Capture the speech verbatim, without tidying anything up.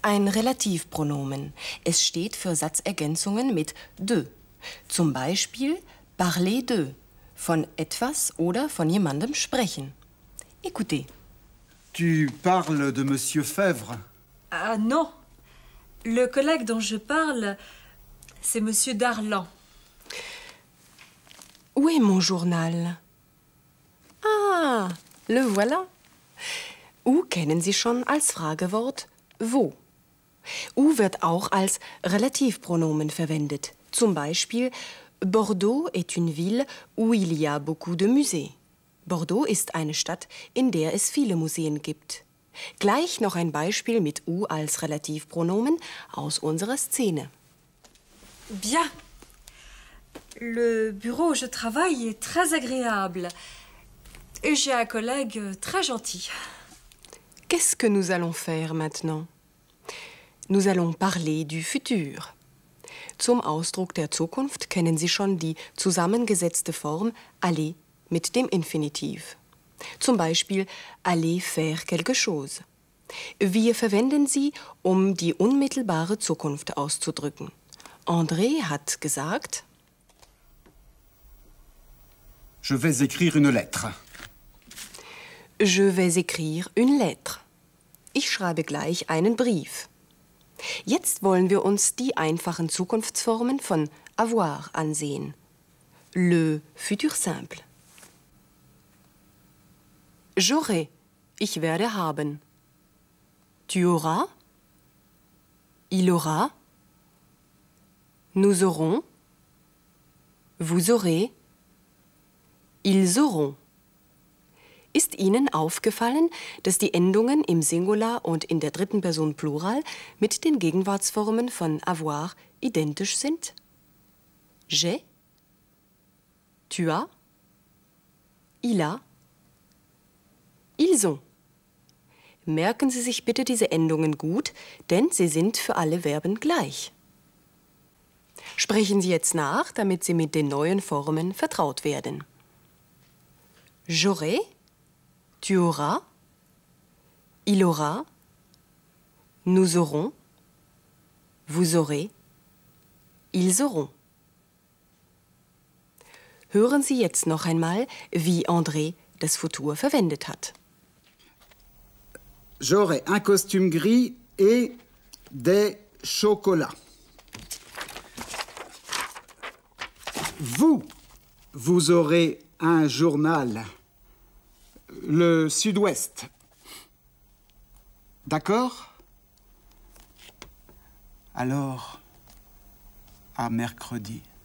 ein Relativpronomen. Es steht für Satzergänzungen mit de. Zum Beispiel parler de, von etwas oder von jemandem sprechen. Écoutez. Tu parles de Monsieur Fèvre? Ah non. Le collègue dont je parle, c'est Monsieur Darlan. Où est mon journal? Ah, le voilà. Où kennen Sie schon als Fragewort wo. Où wird auch als Relativpronomen verwendet. Zum Beispiel, Bordeaux est une ville où il y a beaucoup de musées. Bordeaux ist eine Stadt, in der es viele Museen gibt. Gleich noch ein Beispiel mit où als Relativpronomen aus unserer Szene. Bien. Le bureau où je travaille est très agréable. Et j'ai un collègue très gentil. Qu'est-ce que nous allons faire maintenant? Nous allons parler du futur. Zum Ausdruck der Zukunft kennen Sie schon die zusammengesetzte Form aller mit dem Infinitiv. Zum Beispiel aller faire quelque chose. Wir verwenden sie, um die unmittelbare Zukunft auszudrücken. André hat gesagt: Je vais écrire une lettre. Je vais écrire une lettre. Ich schreibe gleich einen Brief. Jetzt wollen wir uns die einfachen Zukunftsformen von avoir ansehen. Le futur simple. J'aurai, ich werde haben. Tu auras, il aura, nous aurons, vous aurez, ils auront. Ist Ihnen aufgefallen, dass die Endungen im Singular und in der dritten Person Plural mit den Gegenwartsformen von avoir identisch sind? J'ai, tu as, il a, ils ont. Merken Sie sich bitte diese Endungen gut, denn sie sind für alle Verben gleich. Sprechen Sie jetzt nach, damit Sie mit den neuen Formen vertraut werden. J'aurai, tu auras, il aura, nous aurons, vous aurez, ils auront. Hören Sie jetzt noch einmal, wie André das Futur verwendet hat. J'aurai un costume gris et des chocolats. Vous, vous aurez un journal. Le Sud-Ouest. D'accord? Alors, à mercredi.